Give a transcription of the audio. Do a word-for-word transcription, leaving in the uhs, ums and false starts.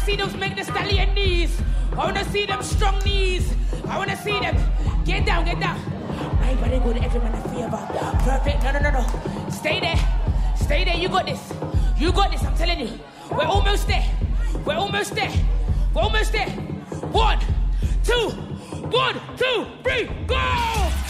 see those make the stallion knees. I wanna see them strong knees. I wanna see them. Get down, get down. Everybody good, everyone a favor. Perfect, no, no, no, no. Stay there. Stay there, you got this. You got this, I'm telling you. We're almost there. We're almost there. We're almost there. One, two, one, two, three, go!